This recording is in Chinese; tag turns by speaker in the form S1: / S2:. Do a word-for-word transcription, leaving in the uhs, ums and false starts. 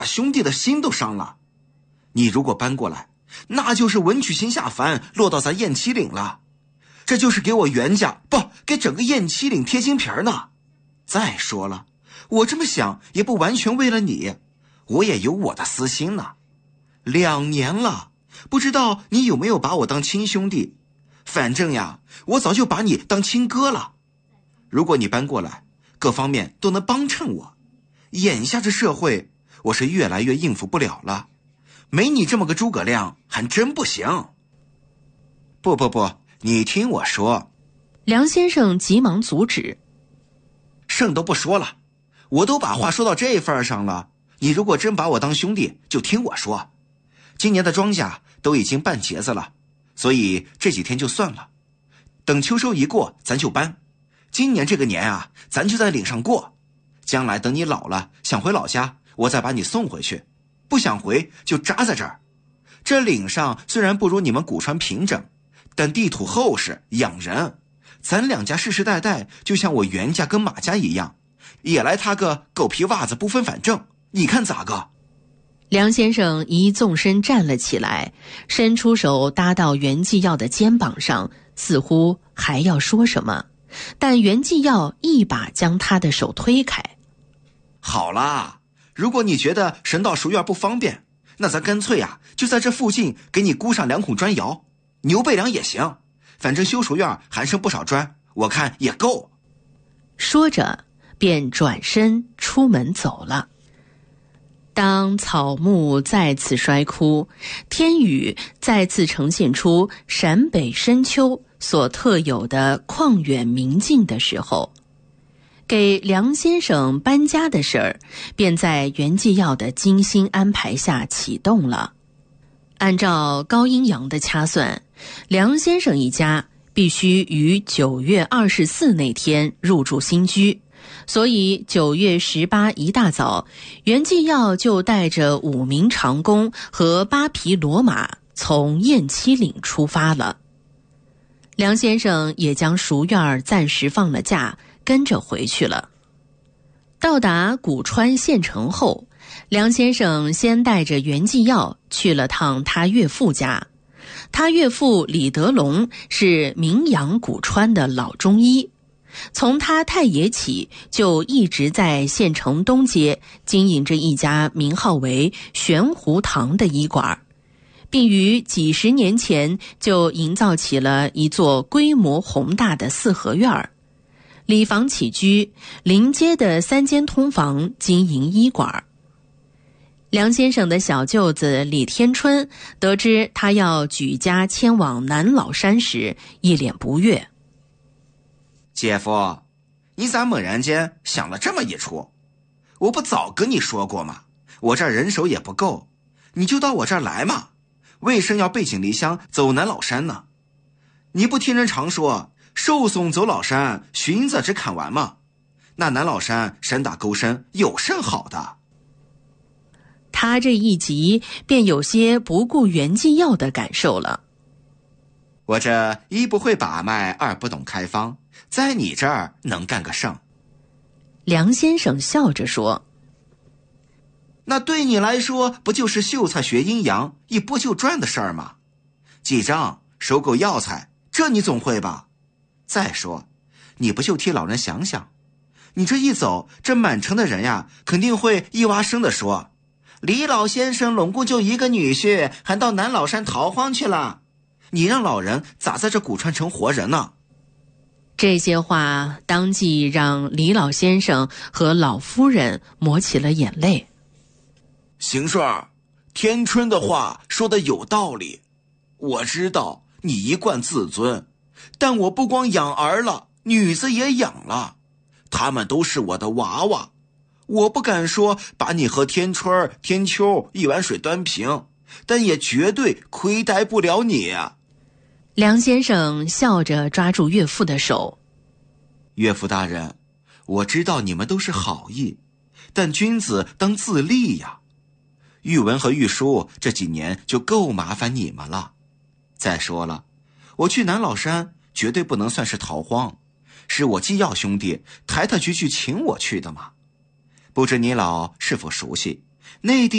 S1: 把兄弟的心都伤了。你如果搬过来，那就是文曲星下凡，落到咱雁栖岭了。这就是给我袁家，不，给整个雁栖岭贴金皮儿呢。再说了，我这么想也不完全为了你，我也有我的私心呢。两年了，不知道你有没有把我当亲兄弟，反正呀，我早就把你当亲哥了。如果你搬过来，各方面都能帮衬我。眼下这社会，我是越来越应付不了了，没你这么个诸葛亮还真不行。不不不，你听我说。
S2: 梁先生急忙阻止。
S1: 剩都不说了，我都把话说到这份上了，你如果真把我当兄弟，就听我说。今年的庄稼都已经办结子了，所以这几天就算了，等秋收一过咱就搬。今年这个年啊，咱就在岭上过，将来等你老了想回老家，我再把你送回去，不想回就扎在这儿。这岭上虽然不如你们古川平整，但地土厚实养人，咱两家世世代代就像我袁家跟马家一样，也来他个狗皮袜子不分反正，你看咋个？
S2: 梁先生一纵身站了起来，伸出手搭到袁继耀的肩膀上，似乎还要说什么，但袁继耀一把将他的手推开。
S1: 好啦，如果你觉得神道书院不方便，那咱干脆呀、啊，就在这附近给你箍上两孔砖窑，牛背梁也行，反正修书院还剩不少砖，我看也够。
S2: 说着便转身出门走了。当草木再次衰枯，天宇再次呈现出陕北深秋所特有的旷远明净的时候，给梁先生搬家的事儿便在袁继耀的精心安排下启动了。按照高阴阳的掐算，梁先生一家必须于九月二十四那天入住新居，所以九月十八一大早，袁继耀就带着五名长工和八匹骡马从雁栖岭出发了。梁先生也将熟院暂时放了假，跟着回去了。到达古川县城后，梁先生先带着袁继耀去了趟他岳父家。他岳父李德龙是名扬古川的老中医，从他太爷起就一直在县城东街经营着一家名号为玄湖堂的医馆，并于几十年前就营造起了一座规模宏大的四合院，里房起居，临街的三间通房经营医馆。梁先生的小舅子李天春得知他要举家迁往南老山时，一脸不悦。
S1: 姐夫，你咋猛然间想了这么一出？我不早跟你说过吗？我这儿人手也不够，你就到我这儿来嘛，为甚要背井离乡走南老山呢？你不听人常说寿松走老山，荀子只砍完吗？那南老山山大沟深，有甚好的？
S2: 他这一急便有些不顾袁继耀的感受了。
S1: 我这一不会把脉，二不懂开方，在你这儿能干个甚？
S2: 梁先生笑着说。
S1: 那对你来说不就是秀才学阴阳一波就赚的事儿吗？记账收购药材，这你总会吧？再说你不就替老人想想，你这一走，这满城的人呀肯定会一哇声地说，李老先生拢共就一个女婿，还到南老山逃荒去了，你让老人咋在这古川城活人呢？
S2: 这些话当即让李老先生和老夫人抹起了眼泪。
S1: 邢顺，天春的话说的有道理，我知道你一贯自尊，但我不光养儿了，女子也养了，他们都是我的娃娃，我不敢说把你和天春、天秋一碗水端平，但也绝对亏待不了你。
S2: 梁先生笑着抓住岳父的手。
S1: 岳父大人，我知道你们都是好意，但君子当自立呀。玉文和玉书这几年就够麻烦你们了。再说了，我去南老山绝对不能算是逃荒，是我继耀兄弟抬抬举举请我去的嘛。不知你老是否熟悉内地